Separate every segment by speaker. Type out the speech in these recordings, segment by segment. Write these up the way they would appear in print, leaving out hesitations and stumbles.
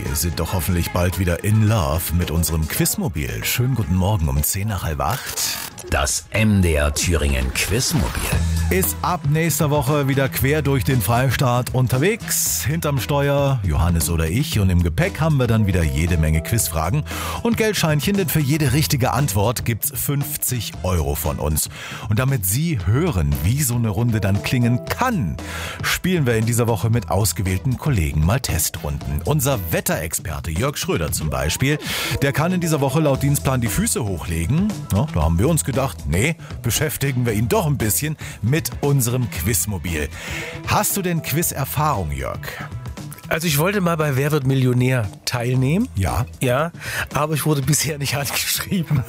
Speaker 1: sind doch hoffentlich bald wieder in love mit unserem Quizmobil. Schönen guten Morgen um 7:50.
Speaker 2: Das MDR Thüringen Quizmobil
Speaker 1: ist ab nächster Woche wieder quer durch den Freistaat unterwegs. Hinterm Steuer Johannes oder ich, und im Gepäck haben wir dann wieder jede Menge Quizfragen und Geldscheinchen, denn für jede richtige Antwort gibt's 50 € von uns. Und damit Sie hören, wie so eine Runde dann klingen kann, spielen wir in dieser Woche mit ausgewählten Kollegen mal Testrunden. Unser Wetterexperte Jörg Schröder zum Beispiel, der kann in dieser Woche laut Dienstplan die Füße hochlegen. Ja, da haben wir uns gedacht, nee, beschäftigen wir ihn doch ein bisschen mit unserem Quizmobil. Hast du denn Quiz-Erfahrung, Jörg?
Speaker 3: Also ich wollte mal bei Wer wird Millionär teilnehmen.
Speaker 1: Ja.
Speaker 3: Ja, aber ich wurde bisher nicht angeschrieben.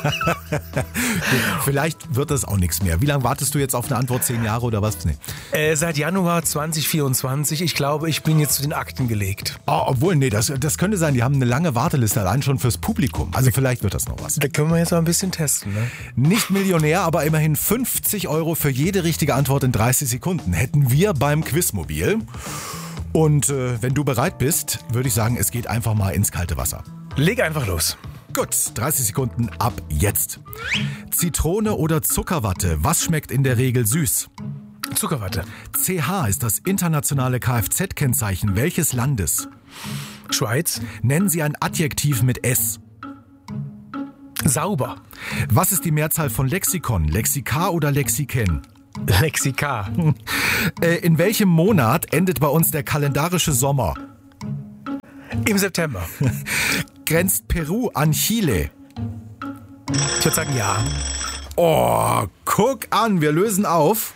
Speaker 1: Vielleicht wird das auch nichts mehr. Wie lange wartest du jetzt auf eine Antwort? 10 Jahre oder was? Nee.
Speaker 3: Seit Januar 2024. Ich glaube, ich bin jetzt zu den Akten gelegt.
Speaker 1: Oh, obwohl, nee, das könnte sein. Die haben eine lange Warteliste allein schon fürs Publikum. Also vielleicht wird das noch was.
Speaker 3: Da können wir jetzt mal ein bisschen testen, ne?
Speaker 1: Nicht Millionär, aber immerhin 50 € für jede richtige Antwort in 30 Sekunden hätten wir beim Quizmobil. Und wenn du bereit bist, würde ich sagen, es geht einfach mal ins kalte Wasser.
Speaker 3: Leg einfach los.
Speaker 1: Gut, 30 Sekunden ab jetzt. Zitrone oder Zuckerwatte, was schmeckt in der Regel süß?
Speaker 3: Zuckerwatte.
Speaker 1: CH ist das internationale Kfz-Kennzeichen welches Landes?
Speaker 3: Schweiz.
Speaker 1: Nennen Sie ein Adjektiv mit S.
Speaker 3: Sauber.
Speaker 1: Was ist die Mehrzahl von Lexikon? Lexika oder Lexiken?
Speaker 3: Lexika.
Speaker 1: In welchem Monat endet bei uns der kalendarische Sommer?
Speaker 3: Im September.
Speaker 1: Grenzt Peru an Chile?
Speaker 3: Ich würde sagen ja.
Speaker 1: Oh, guck an, wir lösen auf.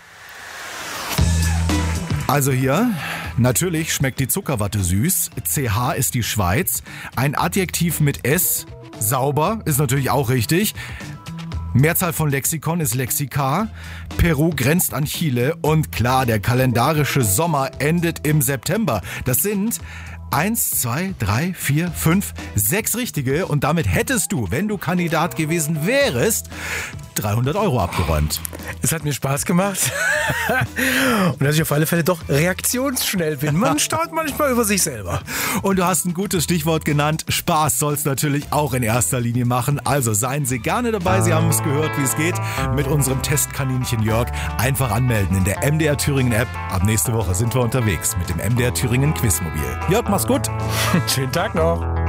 Speaker 1: Also hier, natürlich schmeckt die Zuckerwatte süß. CH ist die Schweiz. Ein Adjektiv mit S, sauber, ist natürlich auch richtig. Mehrzahl von Lexikon ist Lexika. Peru grenzt an Chile. Und klar, der kalendarische Sommer endet im September. Das sind 1, 2, 3, 4, 5, 6 richtige. Und damit hättest du, wenn du Kandidat gewesen wärst, 300 € abgeräumt.
Speaker 3: Es hat mir Spaß gemacht. Und dass ich auf alle Fälle doch reaktionsschnell bin. Man staunt manchmal über sich selber.
Speaker 1: Und du hast ein gutes Stichwort genannt. Spaß soll es natürlich auch in erster Linie machen. Also seien Sie gerne dabei. Sie haben es gehört, wie es geht. Mit unserem Testkaninchen Jörg. Einfach anmelden in der MDR Thüringen App. Ab nächste Woche sind wir unterwegs mit dem MDR Thüringen Quizmobil. Jörg, mach's gut.
Speaker 3: Schönen Tag noch.